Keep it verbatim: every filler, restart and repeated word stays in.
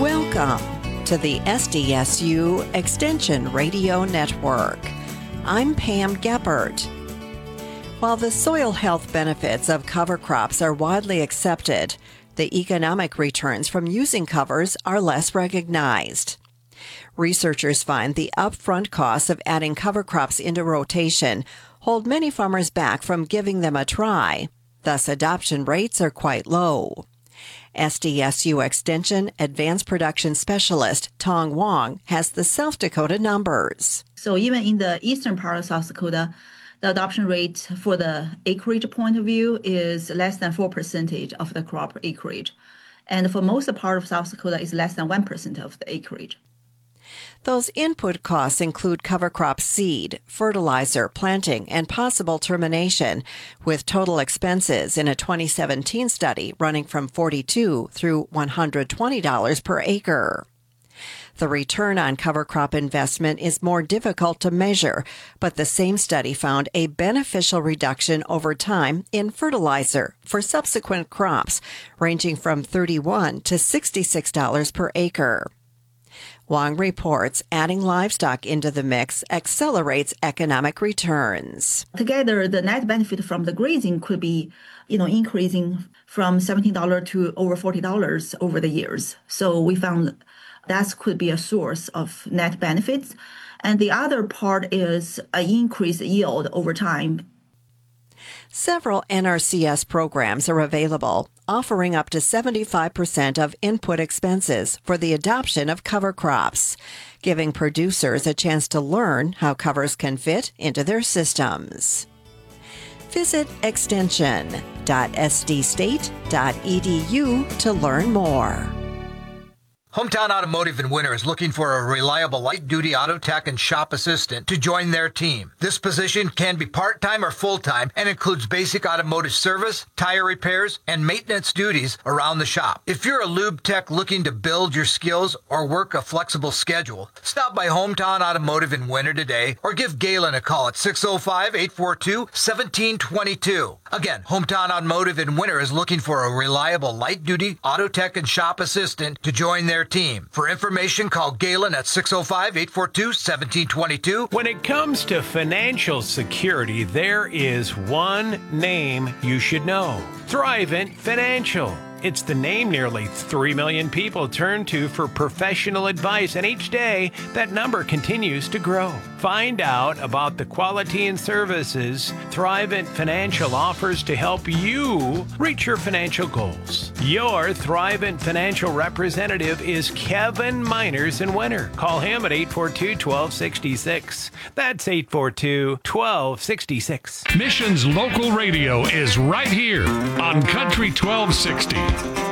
Welcome to the S D S U Extension Radio Network. I'm Pam Geppert. While the soil health benefits of cover crops are widely accepted, the economic returns from using covers are less recognized. Researchers find the upfront costs of adding cover crops into rotation hold many farmers back from giving them a try. Thus, adoption rates are quite low. S D S U Extension Advanced Production Specialist Tong Wong has the South Dakota numbers. So even in the eastern part of South Dakota, the adoption rate for the acreage point of view is less than four percent of the crop acreage. And for most part of South Dakota, it's less than one percent of the acreage. Those input costs include cover crop seed, fertilizer, planting, and possible termination, with total expenses in a twenty seventeen study running from forty-two dollars through one hundred twenty dollars per acre. The return on cover crop investment is more difficult to measure, but the same study found a beneficial reduction over time in fertilizer for subsequent crops, ranging from thirty-one dollars to sixty-six dollars per acre. Wong reports adding livestock into the mix accelerates economic returns. Together, the net benefit from the grazing could be, you know, increasing from seventeen dollars to over forty dollars over the years. So we found that could be a source of net benefits. And the other part is an increased yield over time. Several N R C S programs are available, offering up to seventy-five percent of input expenses for the adoption of cover crops, giving producers a chance to learn how covers can fit into their systems. Visit extension dot s d state dot e d u to learn more. Hometown Automotive in Winter is looking for a reliable light-duty auto tech and shop assistant to join their team. This position can be part-time or full-time and includes basic automotive service, tire repairs, and maintenance duties around the shop. If you're a lube tech looking to build your skills or work a flexible schedule, stop by Hometown Automotive in Winter today or give Galen a call at six oh five, eight four two, one seven two two. Again, Hometown Automotive in Winter is looking for a reliable light-duty auto tech and shop assistant to join their team. For information, call Galen at six oh five, eight four two, one seven two two. When it comes to financial security, there is one name you should know: Thrivent Financial. It's the name nearly three million people turn to for professional advice, and each day that number continues to grow. Find out about the quality and services Thrivent Financial offers to help you reach your financial goals. Your Thrivent Financial representative is Kevin Miners in Winter. Call him at eight four two, one two six six. That's eight four two, one two six six. Mission's local radio is right here on Country twelve sixty.